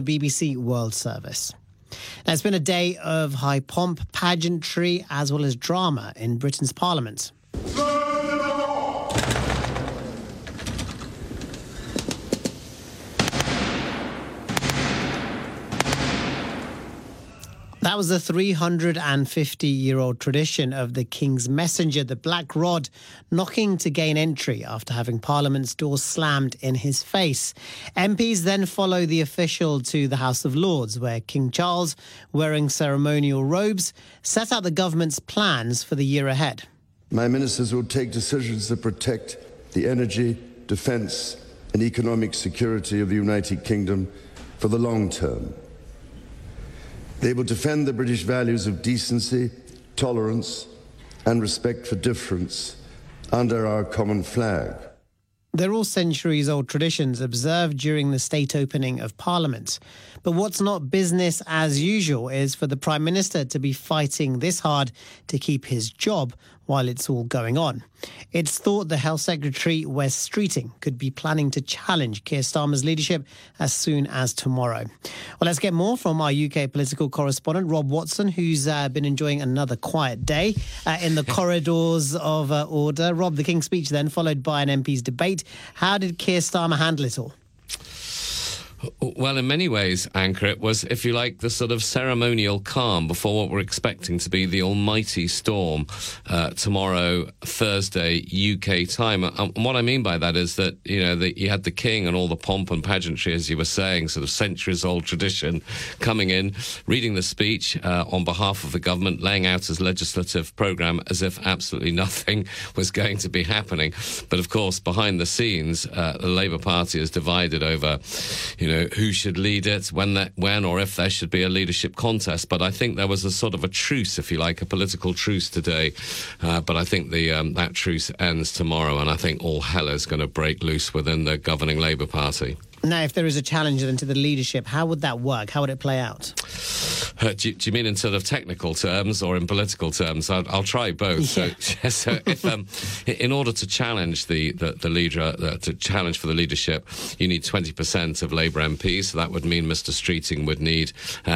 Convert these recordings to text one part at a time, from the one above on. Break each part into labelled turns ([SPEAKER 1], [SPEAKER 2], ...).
[SPEAKER 1] BBC World Service. Now, it's been a day of high pomp, pageantry, as well as drama in Britain's Parliament. That was the 350-year-old tradition of the King's Messenger, the Black Rod, knocking to gain entry after having Parliament's doors slammed in his face. MPs then follow the official to the House of Lords, where King Charles, wearing ceremonial robes, set out the government's plans for the year ahead.
[SPEAKER 2] My ministers will take decisions that protect the energy, defence and economic security of the United Kingdom for the long term. They will defend the British values of decency, tolerance and respect for difference under our common flag.
[SPEAKER 1] They're all centuries-old traditions observed during the state opening of Parliament. But what's not business as usual is for the Prime Minister to be fighting this hard to keep his job while it's all going on. It's thought the Health Secretary, Wes Streeting, could be planning to challenge Keir Starmer's leadership as soon as tomorrow. Well, let's get more from our UK political correspondent, Rob Watson, who's been enjoying another quiet day in the corridors of order. Rob, the King's Speech then, followed by an MP's debate. How did Keir Starmer handle it all?
[SPEAKER 3] Well, in many ways, Anchor, it was, if you like, the sort of ceremonial calm before what we're expecting to be the almighty storm tomorrow, Thursday, UK time. And what I mean by that is that, you had the King and all the pomp and pageantry, as you were saying, sort of centuries-old tradition, coming in, reading the speech on behalf of the government, laying out his legislative programme as if absolutely nothing was going to be happening. But, of course, behind the scenes, the Labour Party is divided over, who should lead it, when or if there should be a leadership contest. But I think there was a sort of a truce, if you like, a political truce today. But I think that truce ends tomorrow, and I think all hell is going to break loose within the governing Labour Party.
[SPEAKER 1] Now, if there is a challenge then to the leadership, how would that work? How would it play out?
[SPEAKER 3] Do you mean in sort of technical terms or in political terms? I'll try both. Yeah. So if, in order to challenge the leader, to challenge for the leadership, you need 20% of Labour MPs. So that would mean Mr. Streeting would need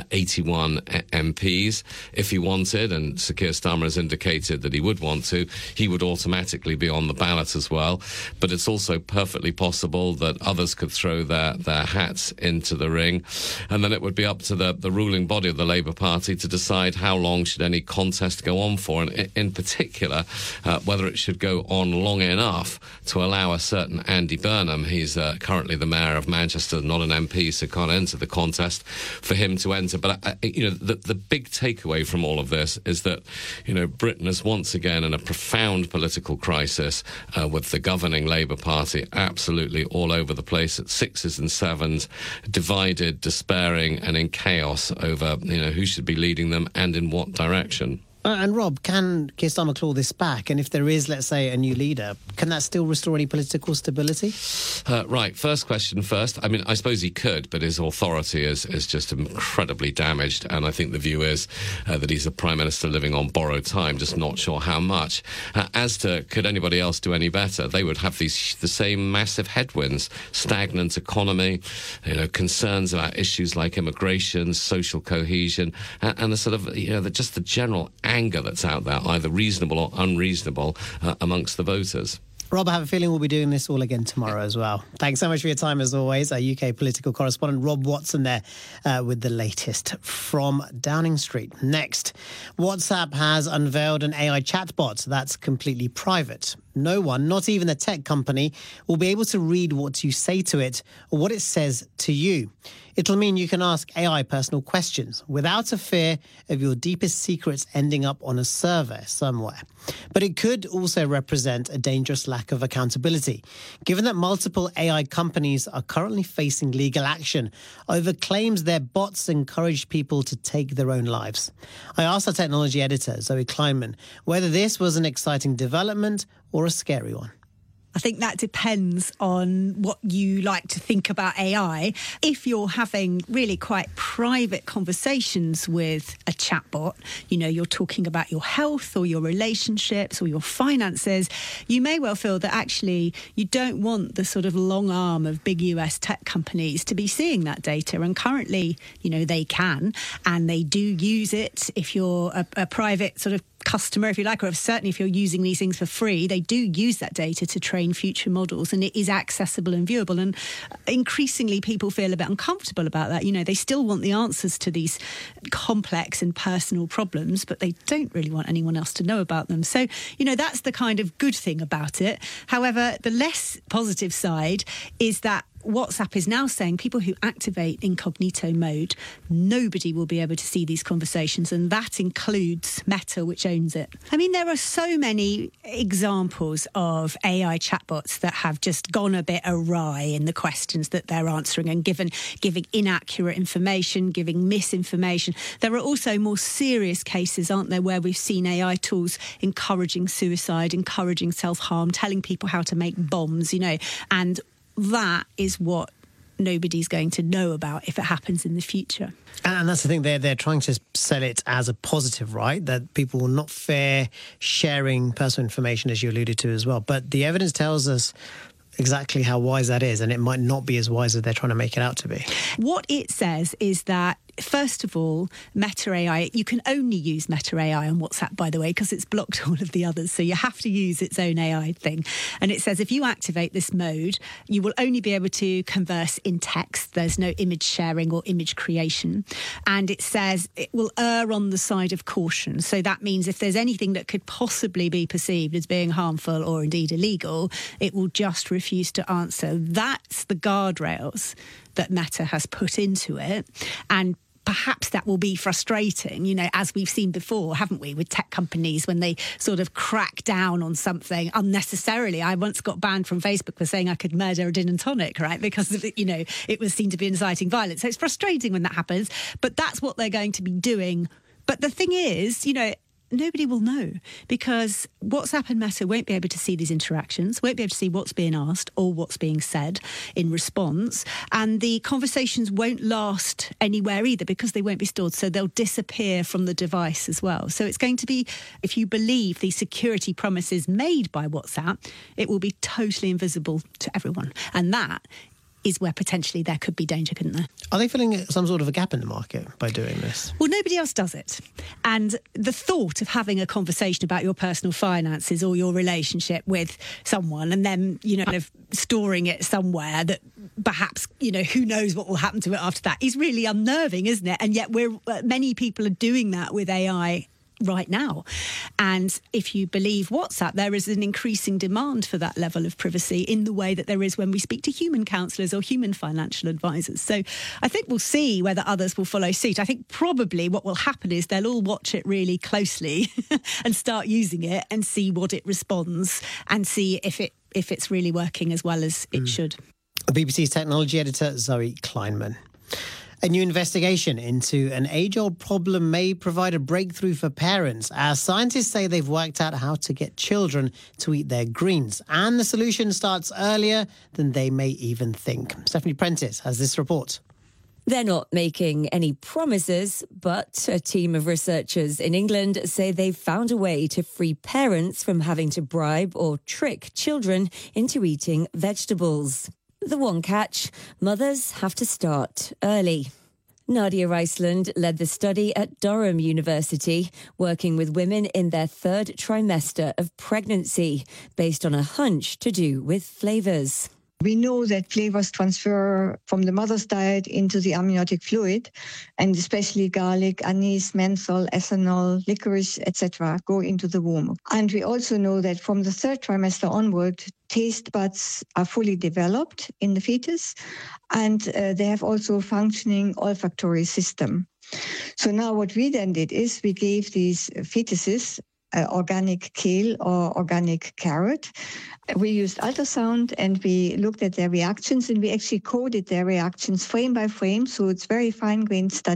[SPEAKER 3] 81 MPs. If he wanted, and Sir Keir Starmer has indicated that he would want to, he would automatically be on the ballot as well. But it's also perfectly possible that others could throw their hats into the ring, and then it would be up to the ruling body of the Labour Party to decide how long should any contest go on for, and in particular whether it should go on long enough to allow a certain Andy Burnham, he's currently the Mayor of Manchester, not an MP, so can't enter the contest, for him to enter. But the big takeaway from all of this is that Britain is once again in a profound political crisis, with the governing Labour Party absolutely all over the place at sixes and sevens, divided, despairing and in chaos over who should be leading them and in what direction.
[SPEAKER 1] And Rob, can Keir Starmer claw this back? And if there is, let's say, a new leader, can that still restore any political stability?
[SPEAKER 3] Right, first question first. I mean, I suppose he could, but his authority is just incredibly damaged. And I think the view is that he's a Prime Minister living on borrowed time, just not sure how much. As to could anybody else do any better, they would have the same massive headwinds, stagnant economy, concerns about issues like immigration, social cohesion, and the sort of, just the general anger that's out there, either reasonable or unreasonable, amongst the voters.
[SPEAKER 1] Rob, I have a feeling we'll be doing this all again tomorrow as well. Thanks so much for your time, as always. Our UK political correspondent, Rob Watson, there with the latest from Downing Street. Next, WhatsApp has unveiled an AI chatbot that's completely private. No one, not even the tech company, will be able to read what you say to it or what it says to you. It'll mean you can ask AI personal questions without a fear of your deepest secrets ending up on a server somewhere. But it could also represent a dangerous lack of accountability, given that multiple AI companies are currently facing legal action over claims their bots encourage people to take their own lives. I asked our technology editor, Zoe Kleinman, whether this was an exciting development or a scary one.
[SPEAKER 4] I think that depends on what you like to think about AI. If you're having really quite private conversations with a chatbot, you're talking about your health or your relationships or your finances, you may well feel that actually you don't want the sort of long arm of big US tech companies to be seeing that data. And currently, they can, and they do use it. If you're a private sort of customer, if you like, or certainly if you're using these things for free, they do use that data to train future models, and it is accessible and viewable. And increasingly people feel a bit uncomfortable about that. They still want the answers to these complex and personal problems, but they don't really want anyone else to know about them. So, that's the kind of good thing about it. However, the less positive side is that WhatsApp is now saying people who activate incognito mode, nobody will be able to see these conversations, and that includes Meta, which owns it. I mean, there are so many examples of AI chatbots that have just gone a bit awry in the questions that they're answering and giving inaccurate information, giving misinformation. There are also more serious cases, aren't there, where we've seen AI tools encouraging suicide, encouraging self-harm, telling people how to make bombs, and that is what nobody's going to know about if it happens in the future.
[SPEAKER 1] And that's the thing, they're trying to sell it as a positive, right? That people will not fear sharing personal information, as you alluded to as well. But the evidence tells us exactly how wise that is, and it might not be as wise as they're trying to make it out to be.
[SPEAKER 4] What it says is that, first of all, Meta AI, you can only use Meta AI on WhatsApp, by the way, because it's blocked all of the others. So you have to use its own AI thing. And it says if you activate this mode, you will only be able to converse in text. There's no image sharing or image creation. And it says it will err on the side of caution. So that means if there's anything that could possibly be perceived as being harmful or indeed illegal, it will just refuse to answer. That's the guardrails that Meta has put into it. And perhaps that will be frustrating, as we've seen before, haven't we, with tech companies when they sort of crack down on something unnecessarily. I once got banned from Facebook for saying I could murder a gin and tonic, right, because of, it was seen to be inciting violence. So it's frustrating when that happens, but that's what they're going to be doing. But the thing is, nobody will know, because WhatsApp and Meta won't be able to see these interactions, won't be able to see what's being asked or what's being said in response. And the conversations won't last anywhere either, because they won't be stored. So they'll disappear from the device as well. So it's going to be, if you believe the security promises made by WhatsApp, it will be totally invisible to everyone. And that is where potentially there could be danger, couldn't there?
[SPEAKER 1] Are they filling some sort of a gap in the market by doing this?
[SPEAKER 4] Well, nobody else does it. And the thought of having a conversation about your personal finances or your relationship with someone and then, kind of storing it somewhere that perhaps, who knows what will happen to it after that is really unnerving, isn't it? And yet many people are doing that with AI right now. And if you believe WhatsApp, there is an increasing demand for that level of privacy in the way that there is when we speak to human counsellors or human financial advisors. So I think we'll see whether others will follow suit. I think probably what will happen is they'll all watch it really closely and start using it and see what it responds and see if it's really working as well as it should.
[SPEAKER 1] BBC's technology editor, Zoe Kleinman. A new investigation into an age-old problem may provide a breakthrough for parents, as scientists say they've worked out how to get children to eat their greens. And the solution starts earlier than they may even think. Stephanie Prentice has this report.
[SPEAKER 5] They're not making any promises, but a team of researchers in England say they've found a way to free parents from having to bribe or trick children into eating vegetables. The one catch, mothers have to start early. Nadia Riceland led the study at Durham University, working with women in their third trimester of pregnancy, based on a hunch to do with flavours.
[SPEAKER 6] We know that flavors transfer from the mother's diet into the amniotic fluid, and especially garlic, anise, menthol, ethanol, licorice, etc. go into the womb. And we also know that from the third trimester onward, taste buds are fully developed in the fetus, and they have also a functioning olfactory system. So now what we then did is we gave these fetuses organic kale or organic carrot. We used ultrasound and we looked at their reactions, and we actually coded their reactions frame by frame, so it's very fine-grained study.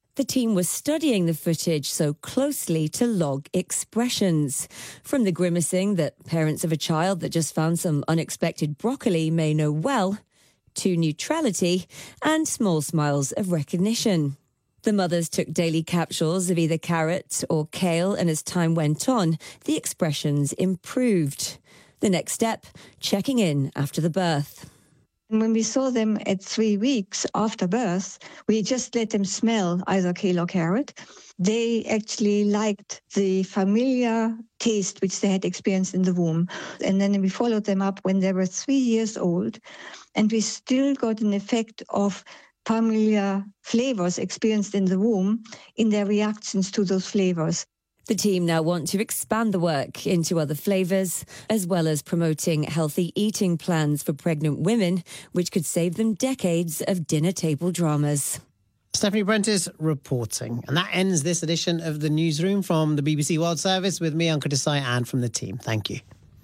[SPEAKER 5] The team was studying the footage so closely to log expressions. From the grimacing that parents of a child that just found some unexpected broccoli may know well, to neutrality and small smiles of recognition. The mothers took daily capsules of either carrot or kale, and as time went on, the expressions improved. The next step, checking in after the birth.
[SPEAKER 6] When we saw them at 3 weeks after birth, we just let them smell either kale or carrot. They actually liked the familiar taste which they had experienced in the womb. And then we followed them up when they were 3 years old, and we still got an effect of familiar flavors experienced in the womb in their reactions to those flavors.
[SPEAKER 5] The team now want to expand the work into other flavours, as well as promoting healthy eating plans for pregnant women, which could save them decades of dinner table dramas.
[SPEAKER 1] Stephanie Prentice reporting. And that ends this edition of the Newsroom from the BBC World Service with me, Ankur Desai, and from the team. Thank you.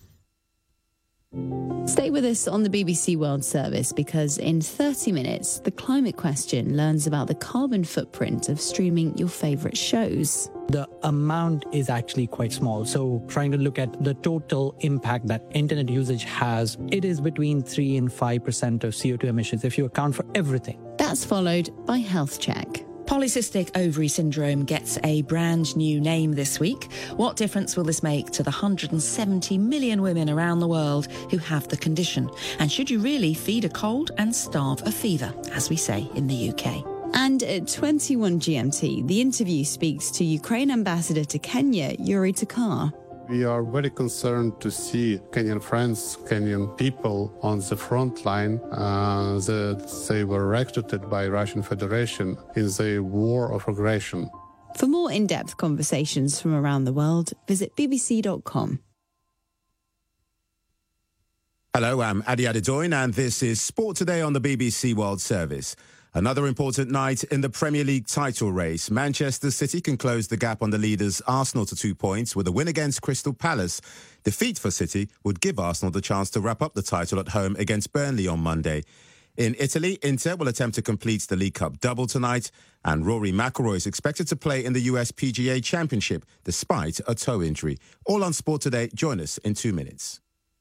[SPEAKER 7] Stay with us on the BBC World Service because in 30 minutes, The Climate Question learns about the carbon footprint of streaming your favourite shows.
[SPEAKER 8] The amount is actually quite small. So trying to look at the total impact that internet usage has, it is between 3 and 5% of CO2 emissions if you account for everything.
[SPEAKER 7] That's followed by Health Check.
[SPEAKER 9] Polycystic ovary syndrome gets a brand new name this week. What difference will this make to the 170 million women around the world who have the condition? And should you really feed a cold and starve a fever, as we say in the UK?
[SPEAKER 7] And at 21 GMT, The Interview speaks to Ukraine Ambassador to Kenya, Yuri Takar.
[SPEAKER 10] We are very concerned to see Kenyan friends, Kenyan people on the front line that they were recruited by Russian Federation in the war of aggression.
[SPEAKER 7] For more in-depth conversations from around the world, visit bbc.com.
[SPEAKER 11] Hello, I'm Adi Adedoyin, and this is Sport Today on the BBC World Service. Another important night in the Premier League title race. Manchester City can close the gap on the leaders Arsenal to 2 points with a win against Crystal Palace. Defeat for City would give Arsenal the chance to wrap up the title at home against Burnley on Monday. In Italy, Inter will attempt to complete the League Cup double tonight, and Rory McIlroy is expected to play in the US PGA Championship despite a toe injury. All on Sport Today. Join us in 2 minutes.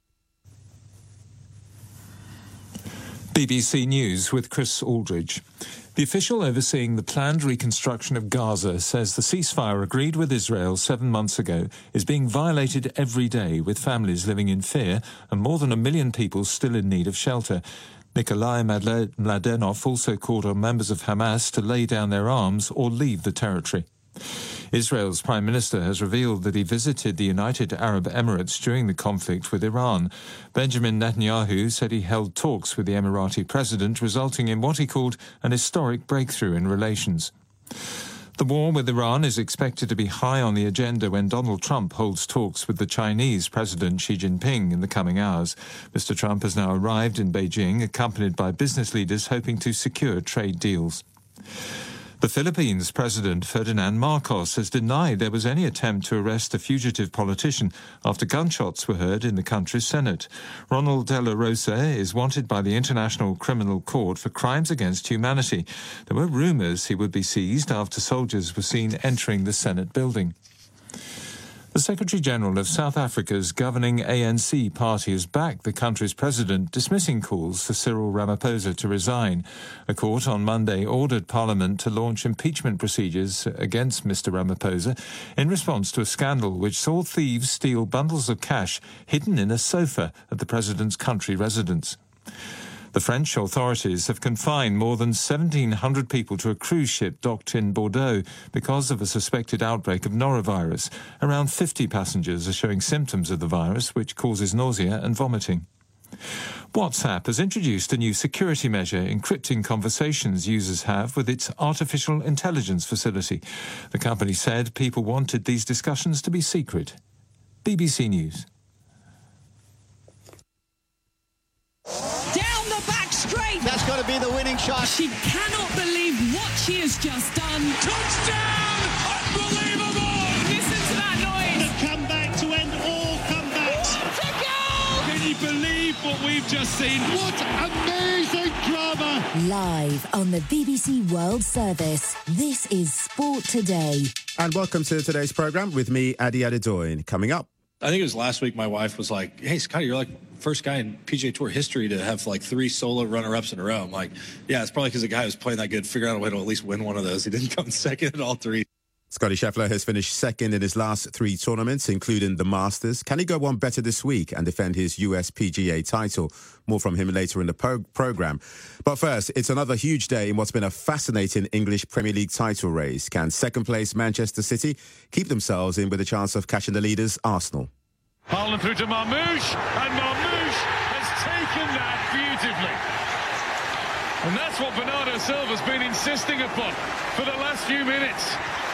[SPEAKER 12] BBC News with Chris Aldridge. The official overseeing the planned reconstruction of Gaza says the ceasefire agreed with Israel 7 months ago is being violated every day, with families living in fear and more than 1 million people still in need of shelter. Nikolai Mladenov also called on members of Hamas to lay down their arms or leave the territory. Israel's Prime Minister has revealed that he visited the United Arab Emirates during the conflict with Iran. Benjamin Netanyahu said he held talks with the Emirati president, resulting in what he called an historic breakthrough in relations. The war with Iran is expected to be high on the agenda when Donald Trump holds talks with the Chinese President Xi Jinping in the coming hours. Mr. Trump has now arrived in Beijing, accompanied by business leaders hoping to secure trade deals. The Philippines President Ferdinand Marcos has denied there was any attempt to arrest a fugitive politician after gunshots were heard in the country's Senate. Ronald De La Rosa is wanted by the International Criminal Court for crimes against humanity. There were rumours he would be seized after soldiers were seen entering the Senate building. The Secretary-General of South Africa's governing ANC party has backed the country's president, dismissing calls for Cyril Ramaphosa to resign. A court on Monday ordered Parliament to launch impeachment procedures against Mr. Ramaphosa in response to a scandal which saw thieves steal bundles of cash hidden in a sofa at the president's country residence. The French authorities have confined more than 1,700 people to a cruise ship docked in Bordeaux because of a suspected outbreak of norovirus. Around 50 passengers are showing symptoms of the virus, which causes nausea and vomiting. WhatsApp has introduced a new security measure encrypting conversations users have with its artificial intelligence facility. The company said people wanted these discussions to be secret. BBC News.
[SPEAKER 13] That's got to be the winning shot.
[SPEAKER 14] She cannot believe what she has just done.
[SPEAKER 13] Touchdown! Unbelievable!
[SPEAKER 14] Listen to that noise.
[SPEAKER 13] The comeback to end all comebacks.
[SPEAKER 14] What a goal!
[SPEAKER 13] Can you believe what we've just seen. What amazing drama!
[SPEAKER 15] Live on the BBC World Service, this is Sport Today.
[SPEAKER 11] And welcome to today's programme with me, Adi Adedoyin. Coming up.
[SPEAKER 16] I think it was last week my wife was like, hey, Scotty, you're like first guy in PGA Tour history to have like 3 solo runner-ups in a row. I'm like, yeah, it's probably because the guy who was playing that good figured out a way to at least win one of those. He didn't come second at all 3.
[SPEAKER 11] Scotty Scheffler has finished second in his last 3 tournaments, including the Masters. Can he go one better this week and defend his US PGA title? More from him later in the programme. But first, it's another huge day in what's been a fascinating English Premier League title race. Can second-place Manchester City keep themselves in with a chance of catching the leaders, Arsenal?
[SPEAKER 13] Haaland through to Marmoush, and Marmoush has taken that beautifully. And that's what Bernardo Silva's been insisting upon for the last few minutes.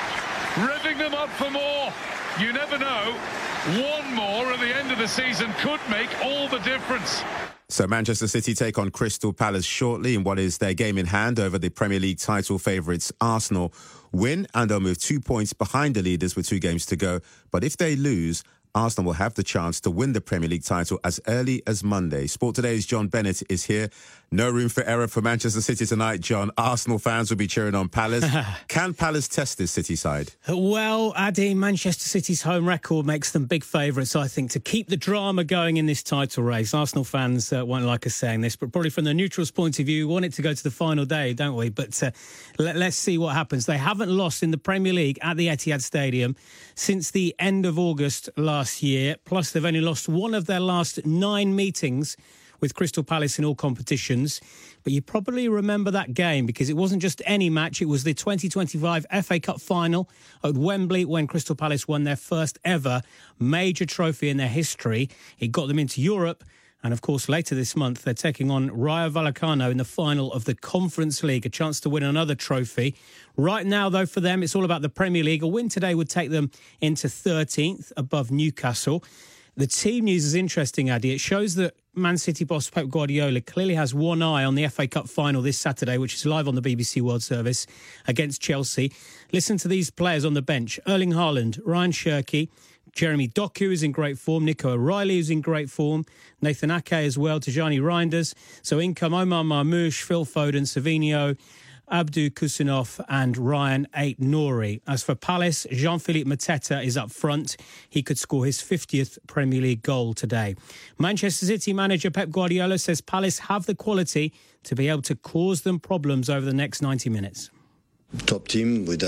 [SPEAKER 13] Revving them up for more. You never know. One more at the end of the season could make all the difference.
[SPEAKER 11] So Manchester City take on Crystal Palace shortly in what is their game in hand over the Premier League title favourites Arsenal. Win and they'll move 2 points behind the leaders with 2 games to go. But if they lose, Arsenal will have the chance to win the Premier League title as early as Monday. Sport Today's John Bennett is here. No room for error for Manchester City tonight, John. Arsenal fans will be cheering on Palace. Can Palace test this City side?
[SPEAKER 17] Well, Adi, Manchester City's home record makes them big favourites, I think, to keep the drama going in this title race. Arsenal fans won't like us saying this, but probably from the neutrals' point of view, we want it to go to the final day, don't we? But let's see what happens. They haven't lost in the Premier League at the Etihad Stadium since the end of August last year. Plus, they've only lost one of their last 9 meetings with Crystal Palace in all competitions. But you probably remember that game because it wasn't just any match. It was the 2025 FA Cup final at Wembley when Crystal Palace won their first ever major trophy in their history. It got them into Europe. And, of course, later this month, they're taking on Rayo Vallecano in the final of the Conference League, a chance to win another trophy. Right now, though, for them, it's all about the Premier League. A win today would take them into 13th above Newcastle. The team news is interesting, Adi. It shows that Man City boss Pep Guardiola clearly has one eye on the FA Cup final this Saturday, which is live on the BBC World Service against Chelsea. Listen to these players on the bench. Erling Haaland, Ryan Cherki, Jeremy Doku is in great form. Nico O'Reilly is in great form. Nathan Ake as well. Tijani Reinders. So in come Omar Marmoush, Phil Foden, Savinho, Abdou Kusinov and Ryan Ait-Nouri. As for Palace, Jean-Philippe Mateta is up front. He could score his 50th Premier League goal today. Manchester City manager Pep Guardiola says Palace have the quality to be able to cause them problems over the next 90 minutes.
[SPEAKER 18] Top team with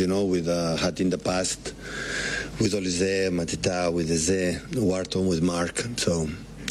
[SPEAKER 18] had in the past with Olise, Mateta, with Eze, Wharton, with Mark. So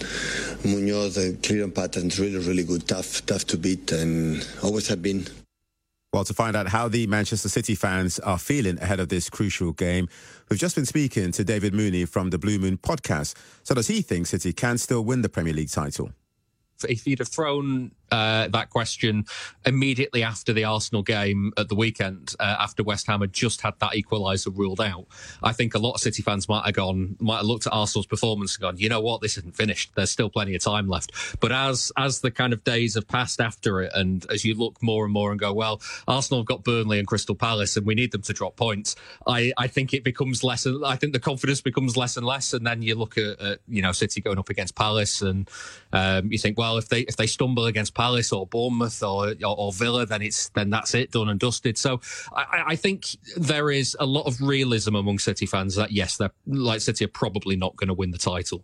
[SPEAKER 18] Munoz, clear and patterns, really good, tough to beat, and always have been.
[SPEAKER 11] Well, to find out how the Manchester City fans are feeling ahead of this crucial game, we've just been speaking to David Mooney from the Blue Moon podcast. So does he think City can still win the Premier League title?
[SPEAKER 19] If he'd have thrown that question immediately after the Arsenal game at the weekend, after West Ham had just had that equaliser ruled out, I think a lot of City fans might have looked at Arsenal's performance and gone, you know what, this isn't finished. There's still plenty of time left. But as the kind of days have passed after it, and as you look more and more and go, well, Arsenal have got Burnley and Crystal Palace, and we need them to drop points. I think it becomes less. I think the confidence becomes less and less, and then you look at City going up against Palace, and you think, well, if they stumble against Palace or Bournemouth or Villa, then that's it, done and dusted. So I think there is a lot of realism among City fans that yes, they're like City are probably not going to win the title.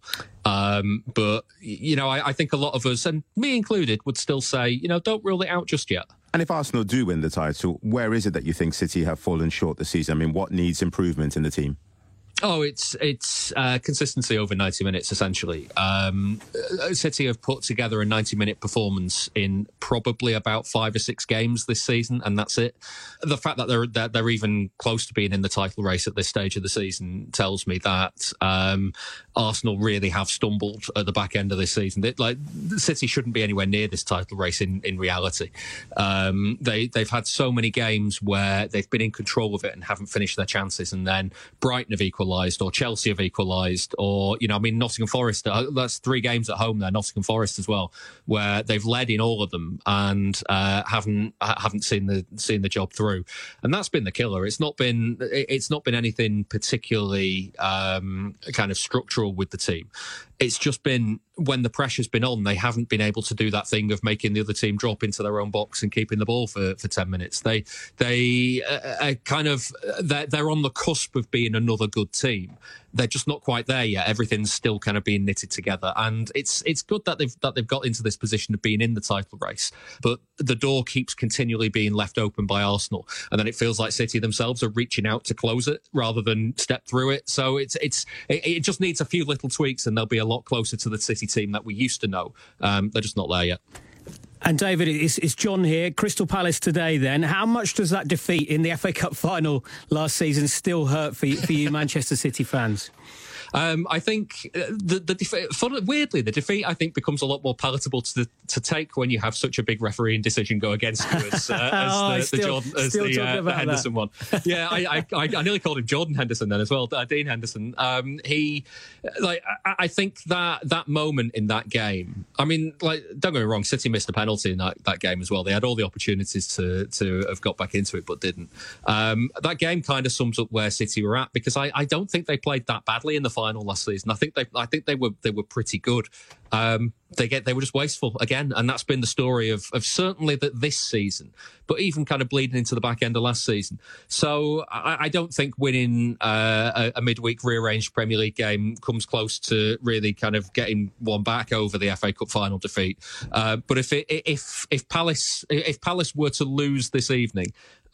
[SPEAKER 19] But I think a lot of us, and me included, would still say, don't rule it out just yet.
[SPEAKER 11] And if Arsenal do win the title, where is it that you think City have fallen short this season? I mean, what needs improvement in the team?
[SPEAKER 19] Oh, it's consistency over 90 minutes, essentially. City have put together a 90-minute performance in probably about 5 or 6 games this season, and that's it. The fact that they're even close to being in the title race at this stage of the season tells me that Arsenal really have stumbled at the back end of this season. City shouldn't be anywhere near this title race in reality. They've had so many games where they've been in control of it and haven't finished their chances, and then Brighton have equalised, or Chelsea have equalised, or Nottingham Forest. That's 3 games at home there. Nottingham Forest as well, where they've led in all of them and haven't seen the job through, and that's been the killer. It's not been anything particularly kind of structural with the team. It's just been, when the pressure's been on, they haven't been able to do that thing of making the other team drop into their own box and keeping the ball for 10 minutes. They're on the cusp of being another good team. They're just not quite there yet. Everything's still kind of being knitted together, and it's good that they've got into this position of being in the title race. But the door keeps continually being left open by Arsenal, and then it feels like City themselves are reaching out to close it rather than step through it. So it just needs a few little tweaks, and they'll be a lot closer to the City team that we used to know. They're just not there yet.
[SPEAKER 17] And David, it's John here. Crystal Palace today then. How much does that defeat in the FA Cup final last season still hurt for you Manchester City fans?
[SPEAKER 19] I think the defeat, weirdly, the defeat I think becomes a lot more palatable to take when you have such a big refereeing decision go against you as the Henderson one. Yeah, I nearly called him Jordan Henderson then as well, Dean Henderson. I think that moment in that game. I mean, like, don't get me wrong, City missed a penalty in that game as well. They had all the opportunities to have got back into it, but didn't. That game kind of sums up where City were at, because I don't think they played that badly in the final last season. I think they were pretty good. They were just wasteful again, and that's been the story of certainly this season, but even kind of bleeding into the back end of last season. So I don't think winning a midweek rearranged Premier League game comes close to really kind of getting one back over the FA Cup final defeat. But if Palace were to lose this evening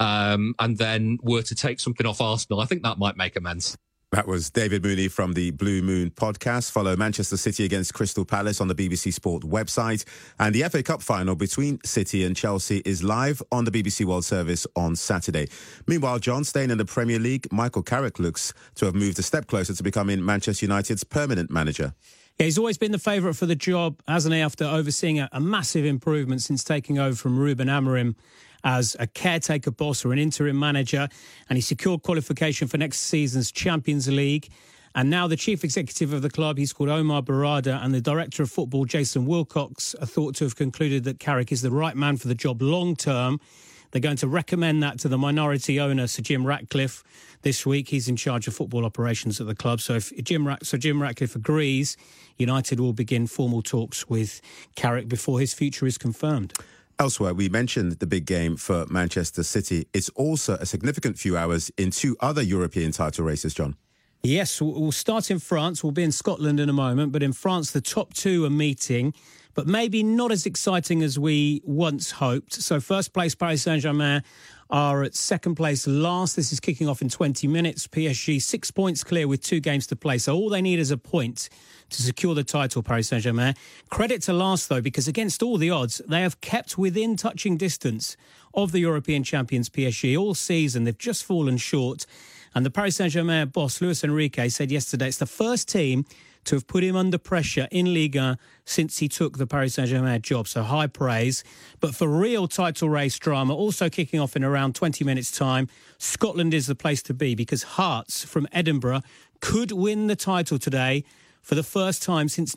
[SPEAKER 19] and then were to take something off Arsenal, I think that might make amends.
[SPEAKER 11] That was David Mooney from the Blue Moon podcast. Follow Manchester City against Crystal Palace on the BBC Sport website. And the FA Cup final between City and Chelsea is live on the BBC World Service on Saturday. Meanwhile, John, staying in the Premier League, Michael Carrick looks to have moved a step closer to becoming Manchester United's permanent manager.
[SPEAKER 17] Yeah, he's always been the favourite for the job, hasn't he, after overseeing a massive improvement since taking over from Ruben Amorim as a caretaker boss or an interim manager, and he secured qualification for next season's Champions League. And now the chief executive of the club, he's called Omar Barada, and the director of football, Jason Wilcox, are thought to have concluded that Carrick is the right man for the job long term. They're going to recommend that to the minority owner, Sir Jim Ratcliffe, this week. He's in charge of football operations at the club. So if Jim Ratcliffe agrees, United will begin formal talks with Carrick before his future is confirmed.
[SPEAKER 11] Elsewhere, we mentioned the big game for Manchester City. It's also a significant few hours in two other European title races, John.
[SPEAKER 17] Yes, we'll start in France. We'll be in Scotland in a moment. But in France, the top two are meeting, but maybe not as exciting as we once hoped. So first place, Paris Saint-Germain, are at second place last. This is kicking off in 20 minutes. PSG 6 points clear with 2 games to play. So all they need is a point to secure the title, Paris Saint-Germain. Credit to Lens, though, because against all the odds, they have kept within touching distance of the European champions PSG all season. They've just fallen short. And the Paris Saint-Germain boss, Luis Enrique, said yesterday it's the first team to have put him under pressure in Ligue 1 since he took the Paris Saint-Germain job. So high praise. But for real title race drama, also kicking off in around 20 minutes' time, Scotland is the place to be, because Hearts from Edinburgh could win the title today for the first time since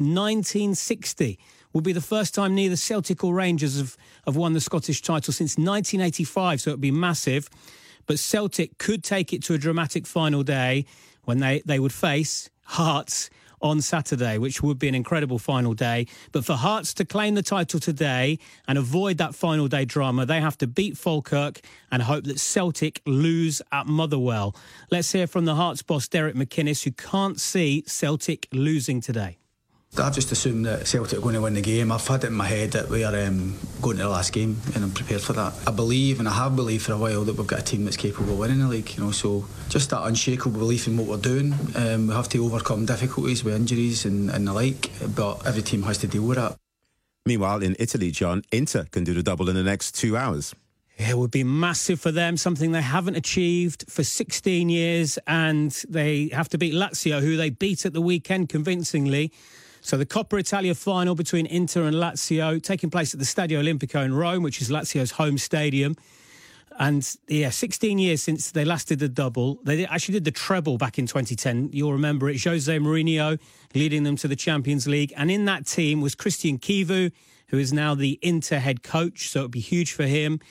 [SPEAKER 17] 1960. Will be the first time neither Celtic or Rangers have won the Scottish title since 1985, so it would be massive. But Celtic could take it to a dramatic final day when they would face Hearts on Saturday, which would be an incredible final day. But for Hearts to claim the title today and avoid that final day drama, they have to beat Falkirk and hope that Celtic lose at Motherwell. Let's hear from the Hearts boss, Derek McInnes, who can't see Celtic losing today.
[SPEAKER 20] I've just assumed that Celtic are going to win the game. I've had it in my head that we are going to the last game, and I'm prepared for that. I believe, and I have believed for a while, that we've got a team that's capable of winning the league. So just that unshakable belief in what we're doing. We have to overcome difficulties with injuries and the like, but every team has to deal with that.
[SPEAKER 11] Meanwhile, in Italy, John, Inter can do the double in the next 2 hours.
[SPEAKER 17] Yeah, it would be massive for them, something they haven't achieved for 16 years, and they have to beat Lazio, who they beat at the weekend convincingly. So the Coppa Italia final between Inter and Lazio taking place at the Stadio Olimpico in Rome, which is Lazio's home stadium. And, 16 years since they last did the double. They actually did the treble back in 2010. You'll remember it. Jose Mourinho leading them to the Champions League. And in that team was Christian Chivu, who is now the Inter head coach. So it would be huge for him.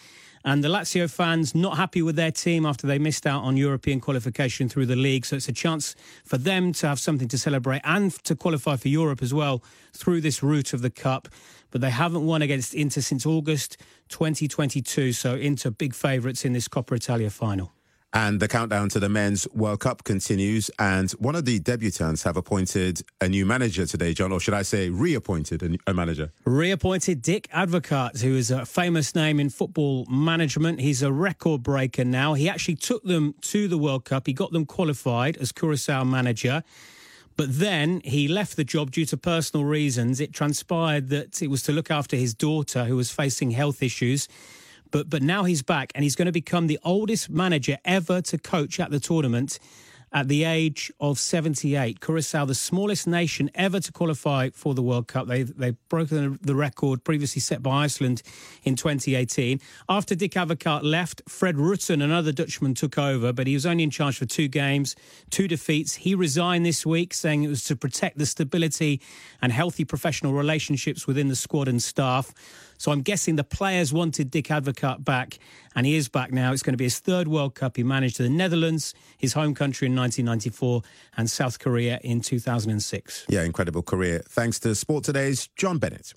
[SPEAKER 17] And the Lazio fans not happy with their team after they missed out on European qualification through the league. So it's a chance for them to have something to celebrate and to qualify for Europe as well through this route of the Cup. But they haven't won against Inter since August 2022. So Inter big favourites in this Coppa Italia final.
[SPEAKER 11] And the countdown to the Men's World Cup continues. And one of the debutants have appointed a new manager today, John, or should I say reappointed a manager?
[SPEAKER 17] Reappointed Dick Advocaat, who is a famous name in football management. He's a record breaker now. He actually took them to the World Cup. He got them qualified as Curaçao manager. But then he left the job due to personal reasons. It transpired that it was to look after his daughter, who was facing health issues. But now he's back, and he's going to become the oldest manager ever to coach at the tournament at the age of 78. Curaçao, the smallest nation ever to qualify for the World Cup. They've broken the record previously set by Iceland in 2018. After Dick Advocaat left, Fred Rutten, another Dutchman, took over, but he was only in charge for 2 games, 2 defeats. He resigned this week, saying it was to protect the stability and healthy professional relationships within the squad and staff. So I'm guessing the players wanted Dick Advocaat back, and he is back now. It's going to be his 3rd World Cup. He managed the Netherlands, his home country, in 1994, and South Korea in 2006.
[SPEAKER 11] Yeah, incredible career. Thanks to Sport Today's John Bennett.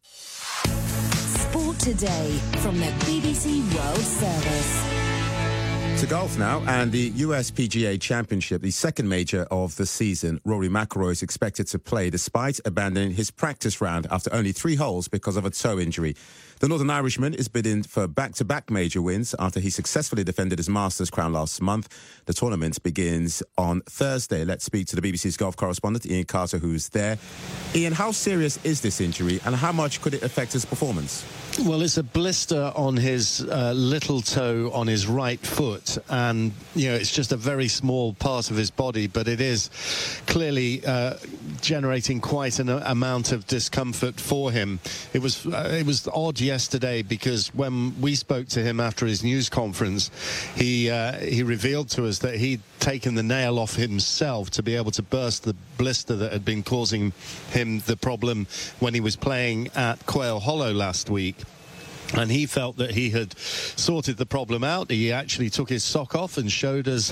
[SPEAKER 15] Sport Today from the BBC World Service.
[SPEAKER 11] To golf now, and the US PGA Championship, the second major of the season. Rory McIlroy is expected to play despite abandoning his practice round after only 3 holes because of a toe injury. The Northern Irishman is bidding for back-to-back major wins after he successfully defended his Masters crown last month. The tournament begins on Thursday. Let's speak to the BBC's golf correspondent, Ian Carter, who's there. Ian, how serious is this injury, and how much could it affect his performance?
[SPEAKER 21] Well, it's a blister on his little toe on his right foot, and it's just a very small part of his body, but it is clearly generating quite an amount of discomfort for him. It was odd yesterday because when we spoke to him after his news conference, he revealed to us that he'd taken the nail off himself to be able to burst the blister that had been causing him the problem when he was playing at Quail Hollow last week. And he felt that he had sorted the problem out. He actually took his sock off and showed us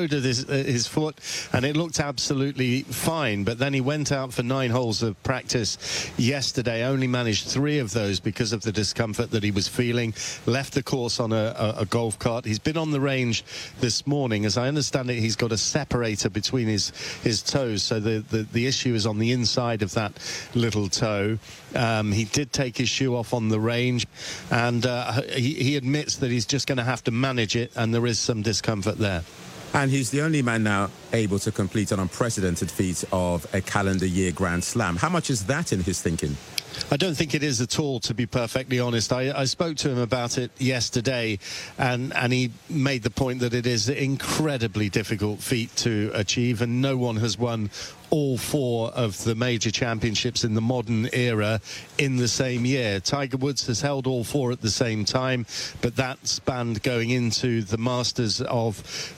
[SPEAKER 21] his foot, and it looked absolutely fine. But then he went out for 9 holes of practice yesterday, only managed 3 of those because of the discomfort that he was feeling, left the course on a golf cart. He's been on the range this morning. As I understand it, he's got a separator between his toes, so the issue is on the inside of that little toe. He did take his shoe off on the range, and he admits that he's just going to have to manage it, and there is some discomfort there.
[SPEAKER 11] And he's the only man now able to complete an unprecedented feat of a calendar year Grand Slam. How much is that in his thinking?
[SPEAKER 21] I don't think it is at all, to be perfectly honest. I spoke to him about it yesterday, and he made the point that it is an incredibly difficult feat to achieve, and no one has won all 4 of the major championships in the modern era in the same year. Tiger Woods has held all 4 at the same time, but that spanned going into the Masters of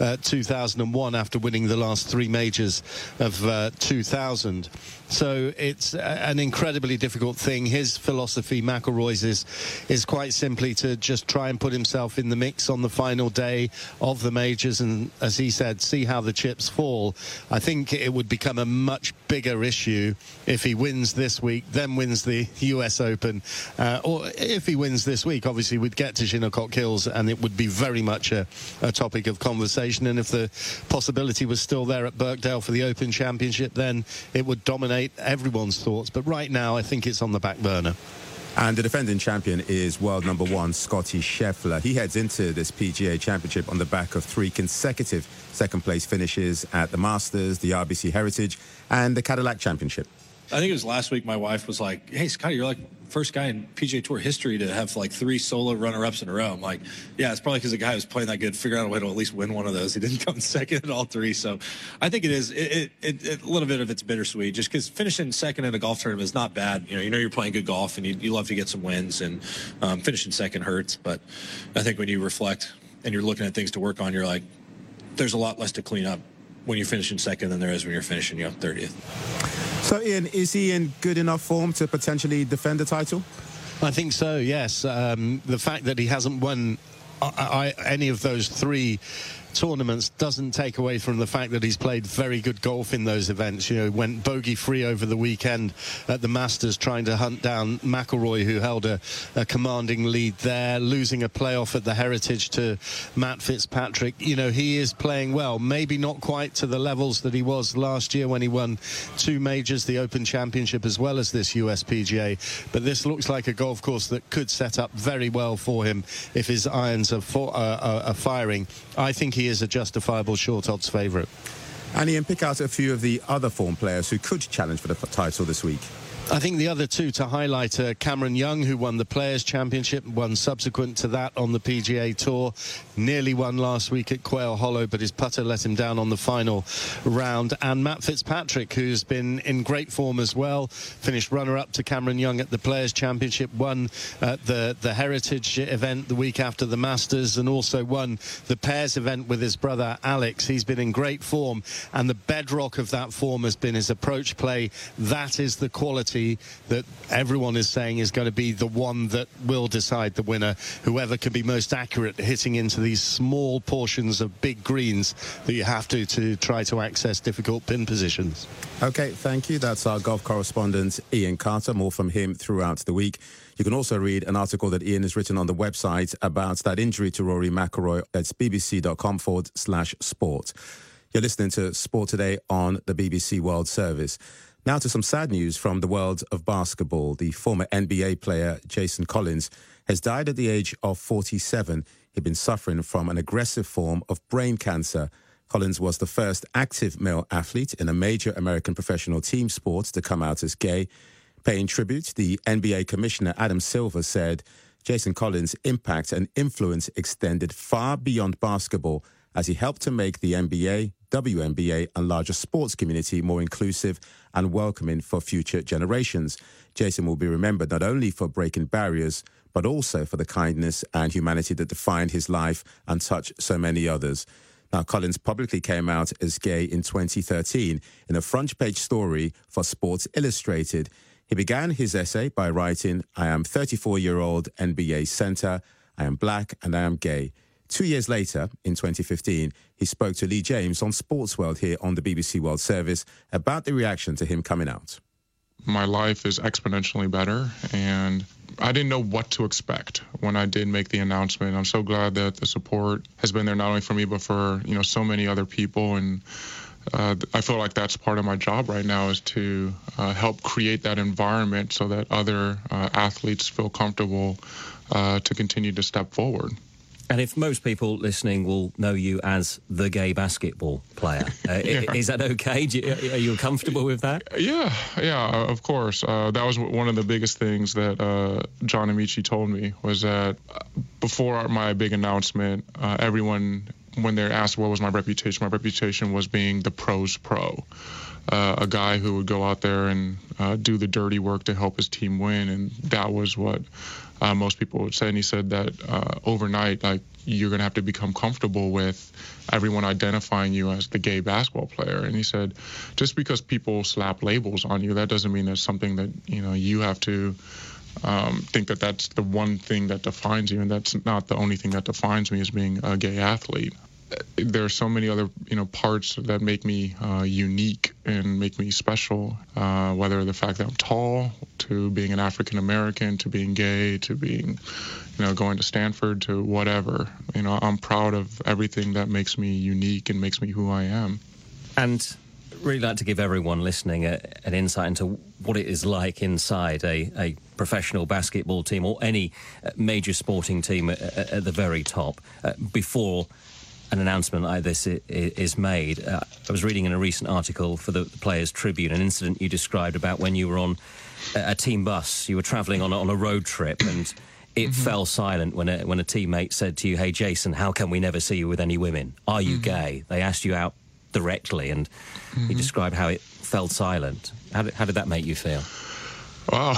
[SPEAKER 21] 2001 after winning the last 3 majors of 2000. So it's an incredibly difficult thing. His philosophy, McIlroy's, is quite simply to just try and put himself in the mix on the final day of the majors, and as he said, see how the chips fall. I think it would become a much bigger issue if he wins this week, then wins the US Open, or if he wins this week, obviously we'd get to Shinnecock Hills and it would be very much a topic of conversation, and if the possibility was still there at Birkdale for the Open Championship, then it would dominate everyone's thoughts. But right now I think it's on the back burner.
[SPEAKER 11] And the defending champion is world number 1, Scottie Scheffler. He heads into this PGA Championship on the back of 3 consecutive second-place finishes at the Masters, the RBC Heritage, and the Cadillac Championship.
[SPEAKER 16] I think it was last week my wife was like, hey, Scotty, you're like first guy in PGA Tour history to have like 3 solo runner-ups in a row. I'm like, yeah, it's probably because the guy was playing that good, figured out a way to at least win one of those. He didn't come second at all 3. So I think it is a little bit of it's bittersweet, just because finishing second in a golf tournament is not bad. You know you're playing good golf, and you love to get some wins, and finishing second hurts. But I think when you reflect and you're looking at things to work on, you're like, there's a lot less to clean up when you're finishing second than there is when you're finishing 30th.
[SPEAKER 11] So, Ian, is he in good enough form to potentially defend the title?
[SPEAKER 21] I think so, yes. The fact that he hasn't won any of those three tournaments doesn't take away from the fact that he's played very good golf in those events. You know, went bogey-free over the weekend at the Masters, trying to hunt down McIlroy, who held a commanding lead there, losing a playoff at the Heritage to Matt Fitzpatrick. You know, he is playing well. Maybe not quite to the levels that he was last year when he won 2 majors, the Open Championship as well as this US PGA. But this looks like a golf course that could set up very well for him if his irons are firing. I think he is a justifiable short odds favourite.
[SPEAKER 11] And Ian, pick out a few of the other form players who could challenge for the title this week.
[SPEAKER 21] I think the other two to highlight are Cameron Young, who won the Players' Championship, won subsequent to that on the PGA Tour, nearly won last week at Quail Hollow, but his putter let him down on the final round. And Matt Fitzpatrick, who's been in great form as well, finished runner-up to Cameron Young at the Players' Championship, won the Heritage event the week after the Masters, and also won the Pairs event with his brother Alex. He's been in great form, and the bedrock of that form has been his approach play. That is the quality that everyone is saying is going to be the one that will decide the winner. Whoever can be most accurate hitting into these small portions of big greens that you have to try to access difficult pin positions.
[SPEAKER 11] Okay, thank you. That's our golf correspondent Ian Carter. More from him throughout the week. You can also read an article that Ian has written on the website about that injury to Rory McIlroy. That's bbc.com/sport. You're listening to Sport Today on the BBC World Service. Now to some sad news from the world of basketball. The former NBA player Jason Collins has died at the age of 47. He'd been suffering from an aggressive form of brain cancer. Collins was the first active male athlete in a major American professional team sport to come out as gay. Paying tribute, the NBA Commissioner Adam Silver said Jason Collins' impact and influence extended far beyond basketball as he helped to make the NBA, WNBA and larger sports community more inclusive and welcoming for future generations. Jason will be remembered not only for breaking barriers, but also for the kindness and humanity that defined his life and touched so many others. Now, Collins publicly came out as gay in 2013 in a front-page story for Sports Illustrated. He began his essay by writing, "I am 34-year-old NBA center, I am black and I am gay." 2 years later, in 2015, he spoke to Lee James on Sports World here on the BBC World Service about the reaction to him coming out.
[SPEAKER 2] My life is exponentially better, and I didn't know what to expect when I did make the announcement. I'm so glad that the support has been there not only for me, but for, you know, so many other people. And I feel like that's part of my job right now, is to help create that environment so that other athletes feel comfortable to continue to step forward.
[SPEAKER 22] And if most people listening will know you as the gay basketball player, is that okay? Are you comfortable with that?
[SPEAKER 2] Yeah, of course. That was one of the biggest things that John Amici told me, was that before my big announcement, everyone, when they're asked what was my reputation was being the pro's pro. A guy who would go out there and do the dirty work to help his team win, and that was what most people would say. And he said that overnight, like, you're going to have to become comfortable with everyone identifying you as the gay basketball player. And he said, just because people slap labels on you, that doesn't mean there's something that, you know, you have to think that that's the one thing that defines you, and that's not the only thing that defines me as being a gay athlete. There are so many other, you know, parts that make me unique and make me special, whether the fact that I'm tall, to being an African American, to being gay, to being, you know, going to Stanford, to whatever. You know, I'm proud of everything that makes me unique and makes me who I am.
[SPEAKER 22] And really like to give everyone listening an insight into what it is like inside a professional basketball team, or any major sporting team at the very top, before an announcement like this is made. I was reading in a recent article for the Players' Tribune an incident you described about when you were on a team bus. You were travelling on a road trip, and it fell silent when a teammate said to you, "Hey, Jason, how come we never see you with any women? Are you gay?" They asked you out directly, and you described how it fell silent. How did that make you feel?
[SPEAKER 2] Wow.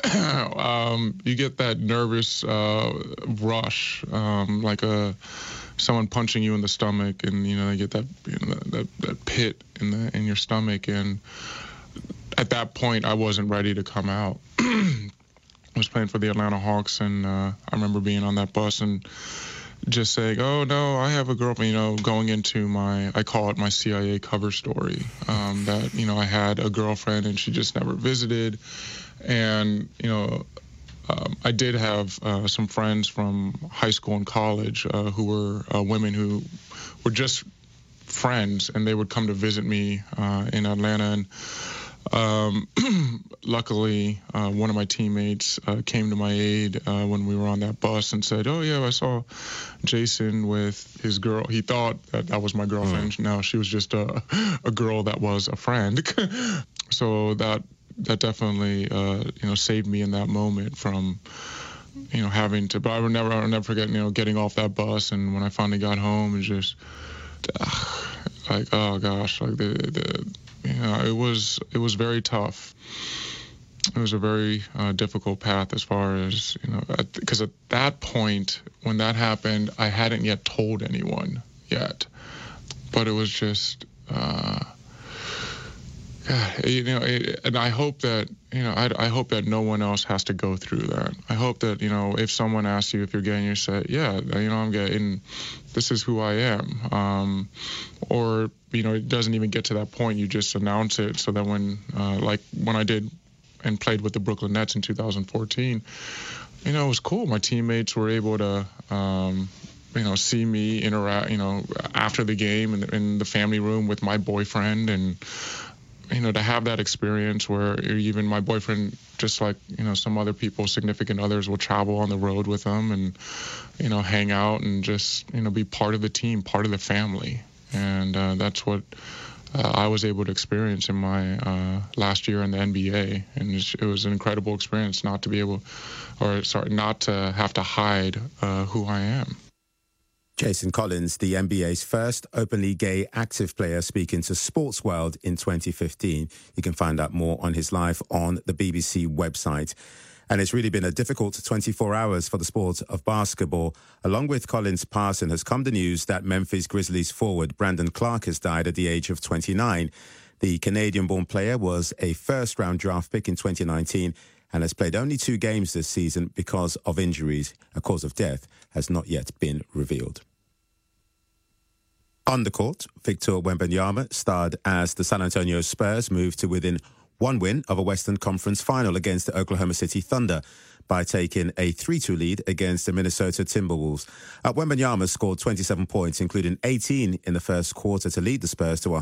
[SPEAKER 2] You get that nervous rush, like someone punching you in the stomach, and, you know, you get that, you know, that pit in your stomach. And at that point, I wasn't ready to come out. I was playing for the Atlanta Hawks, and I remember being on that bus and just saying, oh, no, I have a girlfriend, going into I call it my CIA cover story, that, I had a girlfriend and she just never visited. And, I did have some friends from high school and college who were women who were just friends, and they would come to visit me in Atlanta. And luckily, one of my teammates came to my aid when we were on that bus and said, oh, yeah, I saw Jason with his girl. He thought that was my girlfriend. No, she was just a girl that was a friend. So that definitely, saved me in that moment from, having to. But I'll never forget, getting off that bus, and when I finally got home, and just like, oh gosh, like it was very tough. It was a very difficult path as far as because at that point when that happened, I hadn't yet told anyone yet, but it was just. And I hope that, I hope that no one else has to go through that. I hope that, if someone asks you if you're gay and you say, yeah, I'm gay and this is who I am. Or, it doesn't even get to that point. You just announce it so that when I did and played with the Brooklyn Nets in 2014, it was cool. My teammates were able to, see me interact, after the game in the family room with my boyfriend, and to have that experience where even my boyfriend, just like, some other people, significant others, will travel on the road with them and, hang out and just, be part of the team, part of the family. And that's what I was able to experience in my last year in the NBA. And it was an incredible experience not to have to hide who I am.
[SPEAKER 11] Jason Collins, the NBA's first openly gay active player, speaking to Sports World in 2015. You can find out more on his life on the BBC website. And it's really been a difficult 24 hours for the sport of basketball. Along with Collins' passing has come the news that Memphis Grizzlies forward Brandon Clarke has died at the age of 29. The Canadian-born player was a first-round draft pick in 2019 and has played only 2 games this season because of injuries. A cause of death has not yet been revealed. On the court, Victor Wembanyama starred as the San Antonio Spurs moved to within 1 win of a Western Conference final against the Oklahoma City Thunder by taking a 3-2 lead against the Minnesota Timberwolves. Wembanyama scored 27 points, including 18 in the first quarter, to lead the Spurs to a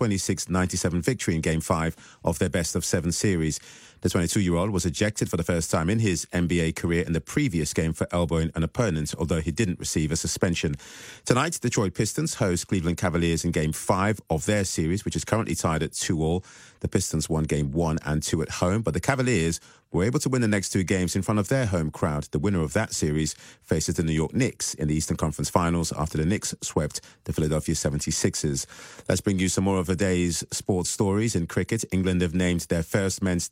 [SPEAKER 11] 126-97 victory in Game 5 of their best-of-7 series. The 22-year-old was ejected for the first time in his NBA career in the previous game for elbowing an opponent, although he didn't receive a suspension. Tonight, Detroit Pistons host Cleveland Cavaliers in Game 5 of their series, which is currently tied at 2-2. The Pistons won Game 1 and 2 at home, but the Cavaliers were able to win the next 2 games in front of their home crowd. The winner of that series faces the New York Knicks in the Eastern Conference Finals after the Knicks swept the Philadelphia 76ers. Let's bring you some more of the day's sports stories. In cricket, England have named their first men's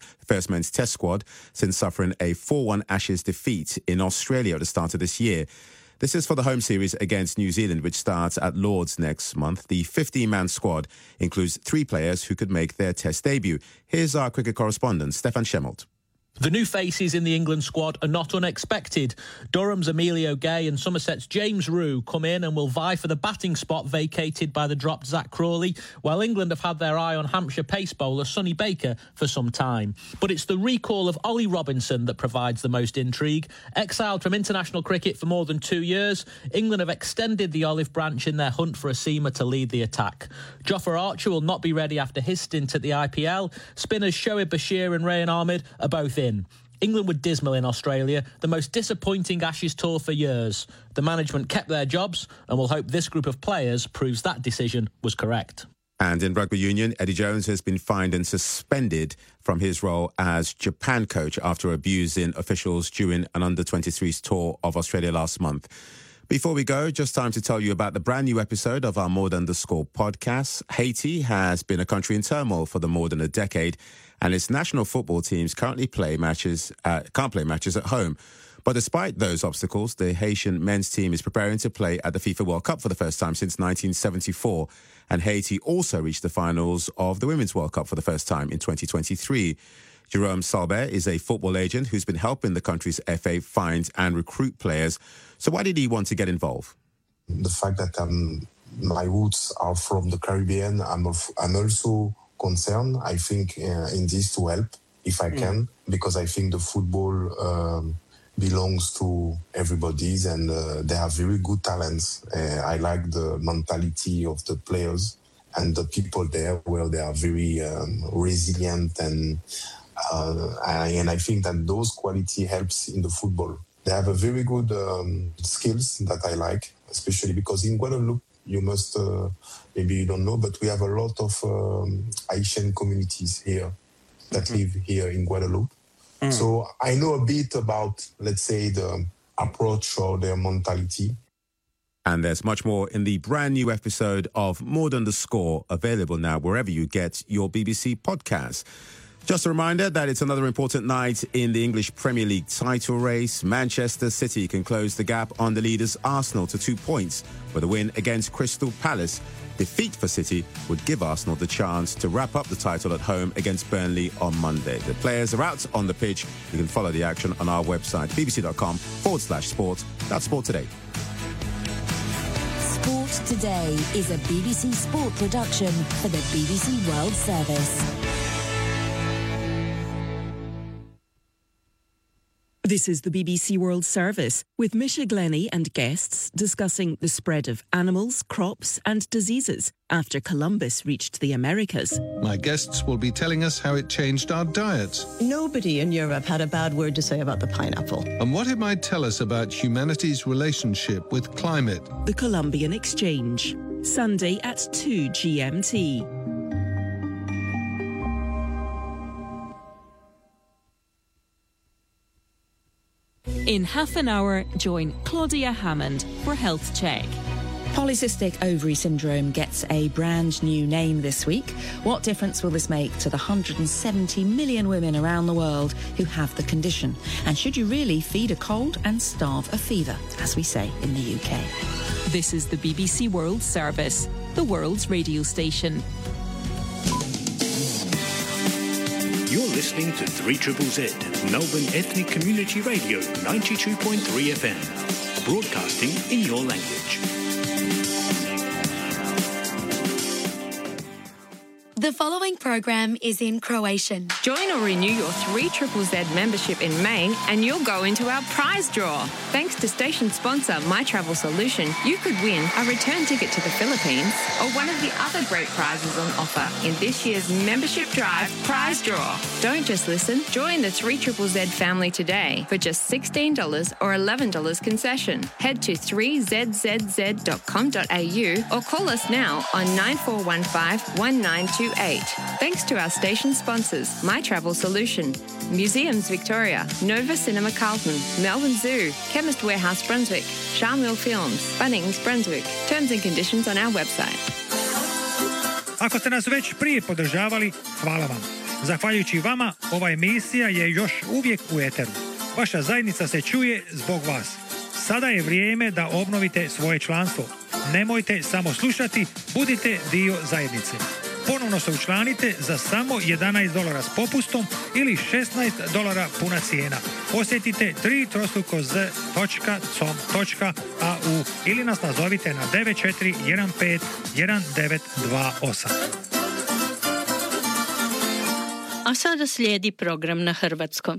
[SPEAKER 11] test squad since suffering a 4-1 Ashes defeat in Australia at the start of this year. This is for the home series against New Zealand, which starts at Lord's next month. The 15-man squad includes 3 players who could make their test debut. Here's our cricket correspondent, Stefan Schemmelt.
[SPEAKER 3] The new faces in the England squad are not unexpected. Durham's Emilio Gay and Somerset's James Rew come in and will vie for the batting spot vacated by the dropped Zach Crawley, while England have had their eye on Hampshire pace bowler Sonny Baker for some time. But it's the recall of Ollie Robinson that provides the most intrigue. Exiled from international cricket for more than 2 years, England have extended the olive branch in their hunt for a seamer to lead the attack. Jofra Archer will not be ready after his stint at the IPL. Spinners Shoaib Bashir and Rayan Ahmed are both in. England were dismal in Australia, the most disappointing Ashes tour for years. The management kept their jobs and will hope this group of players proves that decision was correct.
[SPEAKER 11] And in rugby union, Eddie Jones has been fined and suspended from his role as Japan coach after abusing officials during an under-23s tour of Australia last month. Before we go, just time to tell you about the brand new episode of our More Than the Score podcast. Haiti has been a country in turmoil for more than a decade, and its national football teams currently can't play matches at home. But despite those obstacles, the Haitian men's team is preparing to play at the FIFA World Cup for the first time since 1974. And Haiti also reached the finals of the Women's World Cup for the first time in 2023. Jerome Salbert is a football agent who's been helping the country's FA find and recruit players. So why did he want to get involved?
[SPEAKER 4] The fact that my roots are from the Caribbean, I'm also concerned, I think, in this to help, if I can, because I think the football belongs to everybody's and they have very good talents. I like the mentality of the players and the people there, where they are very resilient and I think that those quality helps in the football. They have a very good skills that I like, especially because in Guadeloupe, you must, maybe you don't know, but we have a lot of Haitian communities here that live here in Guadeloupe. So I know a bit about, let's say, the approach or their mentality.
[SPEAKER 11] And there's much more in the brand new episode of More Than the Score, available now wherever you get your BBC podcasts. Just a reminder that it's another important night in the English Premier League title race. Manchester City can close the gap on the leaders Arsenal to 2 points with a win against Crystal Palace. Defeat for City would give Arsenal the chance to wrap up the title at home against Burnley on Monday. The players are out on the pitch. You can follow the action on our website, bbc.com/sport. That's Sport Today.
[SPEAKER 15] Sport Today is a BBC Sport production for the BBC World Service.
[SPEAKER 6] This is the BBC World Service, with Misha Glenny and guests discussing the spread of animals, crops and diseases after Columbus reached the Americas.
[SPEAKER 23] My guests will be telling us how it changed our diets.
[SPEAKER 24] Nobody in Europe had a bad word to say about the pineapple.
[SPEAKER 23] And what it might tell us about humanity's relationship with climate.
[SPEAKER 6] The Columbian Exchange, Sunday at 2 GMT.
[SPEAKER 25] In half an hour, join Claudia Hammond for Health Check.
[SPEAKER 9] Polycystic ovary syndrome gets a brand new name this week. What difference will this make to the 170 million women around the world who have the condition? And should you really feed a cold and starve a fever, as we say in the UK?
[SPEAKER 25] This is the BBC World Service, the world's radio station.
[SPEAKER 26] You're listening to 3ZZZ, Melbourne Ethnic Community Radio 92.3 FM, broadcasting in your language.
[SPEAKER 27] The following program is in Croatian.
[SPEAKER 28] Join or renew your 3ZZZ membership in May and you'll go into our prize draw. Thanks to station sponsor My Travel Solution, you could win a return ticket to the Philippines or one of the other great prizes on offer in this year's Membership Drive prize draw. Don't just listen, join the 3ZZZ family today for just $16 or $11 concession. Head to 3zzz.com.au or call us now on 9415 1928. Thanks to our station sponsors, My Travel Solution, Museums Victoria, Nova Cinema Carlton, Melbourne Zoo, Chemist Warehouse Brunswick, Charmwell Films, Bunnings Brunswick. Terms and conditions on our website.
[SPEAKER 29] Ako ste nas već prije podržavali, hvala vam. Zahvaljujući vama, ova emisija je još uvijek u eteru. Vaša zajednica se čuje zbog vas. Sada je vrijeme da obnovite svoje članstvo. Nemojte samo slušati, budite dio zajednice. Ponovno se učlanite za samo $11 s popustom ili $16 puna cijena. Posjetite 3ZZZ.com.au ili nas nazovite na 9415 1928.
[SPEAKER 30] A sada slijedi program na hrvatskom.